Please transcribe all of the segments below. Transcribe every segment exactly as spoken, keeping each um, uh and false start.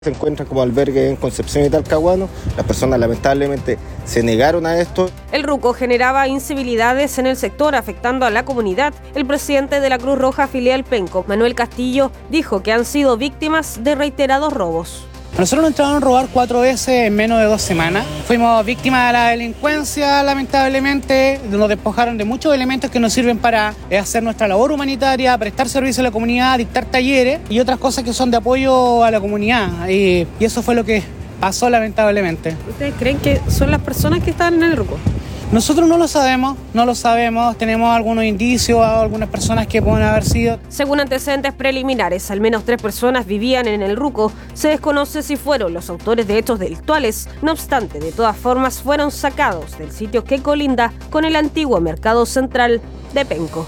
Se encuentran como albergue en Concepción y Talcahuano. Las personas lamentablemente se negaron a esto. El ruco generaba incivilidades en el sector, afectando a la comunidad. El presidente de la Cruz Roja filial Penco, Manuel Castillo, dijo que han sido víctimas de reiterados robos. Nosotros nos entraron a robar cuatro veces en menos de dos semanas. Fuimos víctimas de la delincuencia, lamentablemente. Nos despojaron de muchos elementos que nos sirven para hacer nuestra labor humanitaria, prestar servicio a la comunidad, dictar talleres y otras cosas que son de apoyo a la comunidad. Y, y eso fue lo que pasó, lamentablemente. ¿Ustedes creen que son las personas que están en el ruco? Nosotros no lo sabemos, no lo sabemos, tenemos algunos indicios, algunas personas que pueden haber sido. Según antecedentes preliminares, al menos tres personas vivían en el ruco. Se desconoce si fueron los autores de hechos delictuales. No obstante, de todas formas, fueron sacados del sitio que colinda con el antiguo mercado central de Penco.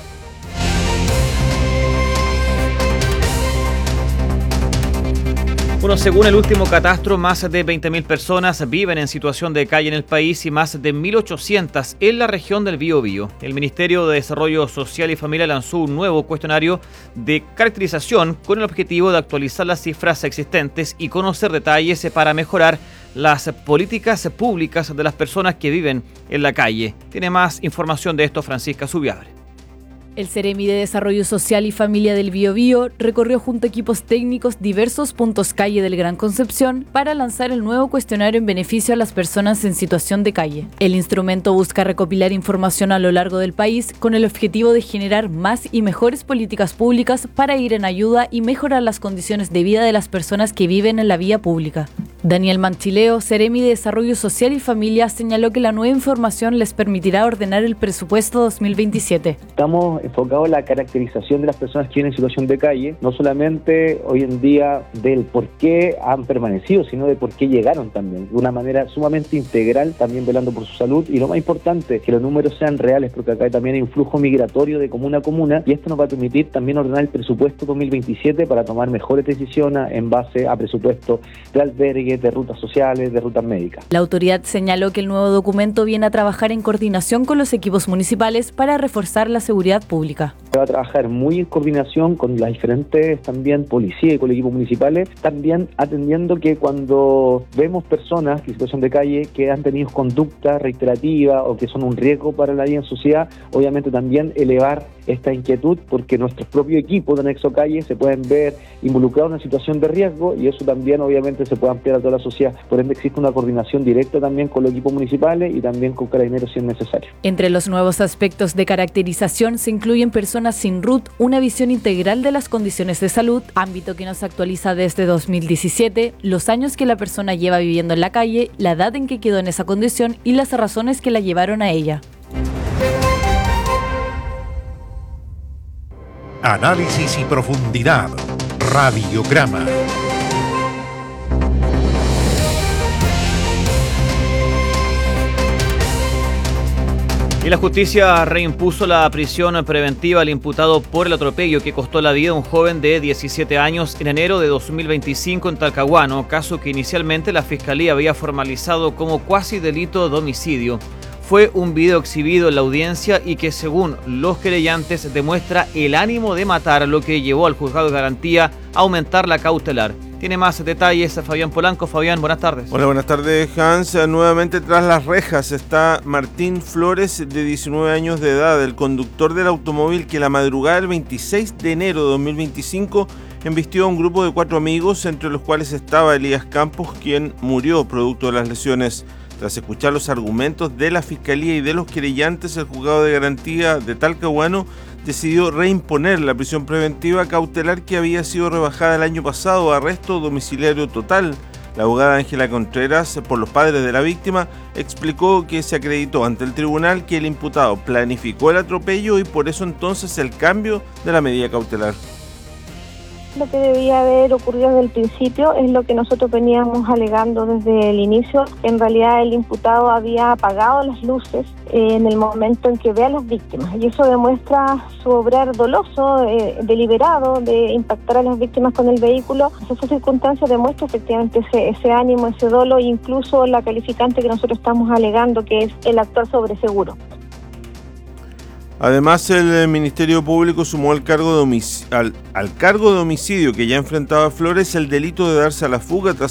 Bueno, según el último catastro, más de veinte mil personas viven en situación de calle en el país y más de mil ochocientas en la región del Biobío. El Ministerio de Desarrollo Social y Familia lanzó un nuevo cuestionario de caracterización con el objetivo de actualizar las cifras existentes y conocer detalles para mejorar las políticas públicas de las personas que viven en la calle. Tiene más información de esto Francisca Zubiabre. El Ceremi de Desarrollo Social y Familia del Biobío recorrió junto a equipos técnicos diversos puntos calle del Gran Concepción para lanzar el nuevo cuestionario en beneficio a las personas en situación de calle. El instrumento busca recopilar información a lo largo del país con el objetivo de generar más y mejores políticas públicas para ir en ayuda y mejorar las condiciones de vida de las personas que viven en la vía pública. Daniel Manchileo, Ceremi de Desarrollo Social y Familia, señaló que la nueva información les permitirá ordenar el presupuesto dos mil veintisiete. Estamos enfocados en la caracterización de las personas que viven en situación de calle, no solamente hoy en día del por qué han permanecido, sino de por qué llegaron también, de una manera sumamente integral, también velando por su salud y lo más importante, que los números sean reales, porque acá también hay un flujo migratorio de comuna a comuna y esto nos va a permitir también ordenar el presupuesto dos mil veintisiete para tomar mejores decisiones en base a presupuesto de albergue, de rutas sociales, de rutas médicas. La autoridad señaló que el nuevo documento viene a trabajar en coordinación con los equipos municipales para reforzar la seguridad pública. Se va a trabajar muy en coordinación con las diferentes también policías y con los equipos municipales, también atendiendo que cuando vemos personas en situación de calle que han tenido conducta reiterativa o que son un riesgo para la vida en sociedad, obviamente también elevar esta inquietud porque nuestros propios equipos de Anexo Calle se pueden ver involucrados en una situación de riesgo y eso también obviamente se puede ampliar a toda la sociedad. Por ende existe una coordinación directa también con los equipos municipales y también con Carabineros si es necesario. Entre los nuevos aspectos de caracterización se incluyen personas sin R U T, una visión integral de las condiciones de salud, ámbito que no se actualiza desde dos mil diecisiete, los años que la persona lleva viviendo en la calle, la edad en que quedó en esa condición y las razones que la llevaron a ella. Análisis y profundidad. Radiograma. Y la justicia reimpuso la prisión preventiva al imputado por el atropello que costó la vida a un joven de diecisiete años en enero de dos mil veinticinco en Talcahuano, caso que inicialmente la Fiscalía había formalizado como cuasi delito de homicidio. Fue un video exhibido en la audiencia y que, según los querellantes, demuestra el ánimo de matar, lo que llevó al juzgado de garantía a aumentar la cautelar. Tiene más detalles Fabián Polanco. Fabián, buenas tardes. Hola, buenas tardes, Hans. Nuevamente tras las rejas está Martín Flores, de diecinueve años de edad, el conductor del automóvil que la madrugada del veintiséis de enero de dos mil veinticinco embistió a un grupo de cuatro amigos, entre los cuales estaba Elías Campos, quien murió producto de las lesiones. Tras escuchar los argumentos de la Fiscalía y de los querellantes, el juzgado de garantía de Talcahuano decidió reimponer la prisión preventiva cautelar que había sido rebajada el año pasado a arresto domiciliario total. La abogada Ángela Contreras, por los padres de la víctima, explicó que se acreditó ante el tribunal que el imputado planificó el atropello y por eso entonces el cambio de la medida cautelar. Lo que debía haber ocurrido desde el principio es lo que nosotros veníamos alegando desde el inicio. En realidad el imputado había apagado las luces eh, en el momento en que ve a las víctimas y eso demuestra su obrar doloso, eh, deliberado de impactar a las víctimas con el vehículo. Esa circunstancia demuestra efectivamente ese, ese ánimo, ese dolo e incluso la calificante que nosotros estamos alegando que es el actuar sobre seguro. Además, el Ministerio Público sumó al cargo de homicidio, al, al cargo de homicidio que ya enfrentaba Flores el delito de darse a la fuga tras